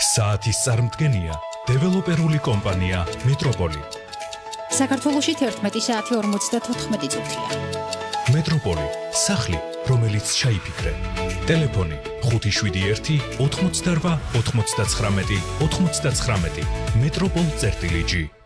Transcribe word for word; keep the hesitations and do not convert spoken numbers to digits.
საათის წარმდგენია დეველოპერული კომპანია მეტროპოლი. საქართველოში თერთმეტი საათი ორმოცდათოთხმეტი წუთია. მეტროპოლი, სახლი, რომელიც ჩაიფიქრე. ტელეფონი ხუთი შვიდი ერთი ოთხმოცდარვა ოთხმოცდაცხრამეტი ოთხმოცდაცხრამეტი. მეტროპოლ წერტილი ჯი.